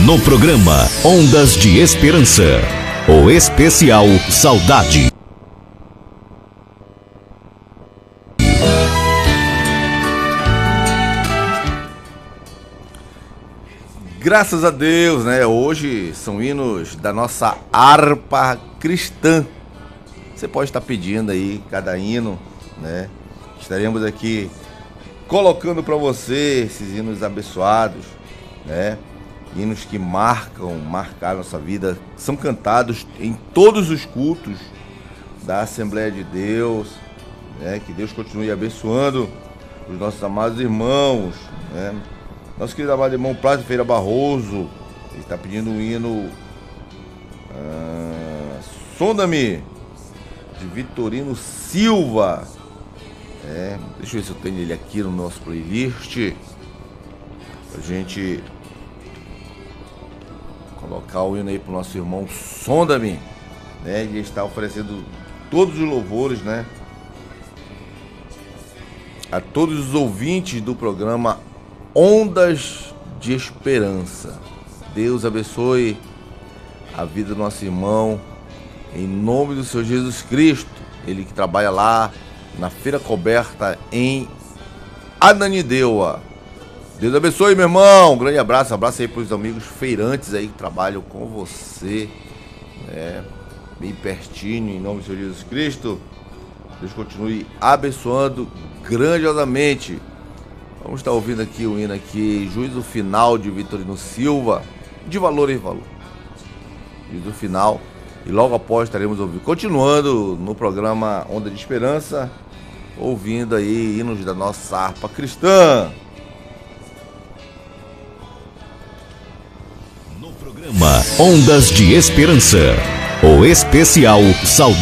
No programa Ondas de Esperança, o especial Saudade. Graças a Deus, né? Hoje são hinos da nossa harpa cristã. Você pode estar pedindo aí cada hino, né? Estaremos aqui colocando para você esses hinos abençoados, né? Hinos que marcaram a nossa vida, são cantados em todos os cultos da Assembleia de Deus, né? Que Deus continue abençoando os nossos amados irmãos, né? Nosso querido amado irmão Plácido Feira Barroso, ele está pedindo um hino Sonda-me, de Vitorino Silva. Deixa eu ver se eu tenho ele aqui no nosso playlist, pra gente colocar o hino aí pro nosso irmão Sonda-me, né? Ele está oferecendo todos os louvores, né, a todos os ouvintes do programa Ondas de Esperança. Deus abençoe a vida do nosso irmão, em nome do Senhor Jesus Cristo. Ele que trabalha lá na Feira Coberta em Ananindeua. Deus abençoe, meu irmão. Um grande abraço aí para os amigos feirantes aí que trabalham com você, né? Bem pertinho, em nome do Senhor Jesus Cristo. Deus continue abençoando grandiosamente. Vamos estar ouvindo aqui o hino aqui, Juízo Final, de Vitorino Silva, de valor em valor. Juízo Final. E logo após estaremos ouvindo, continuando no programa Onda de Esperança, ouvindo aí hinos da nossa harpa cristã. No programa Ondas de Esperança, o especial Saudade.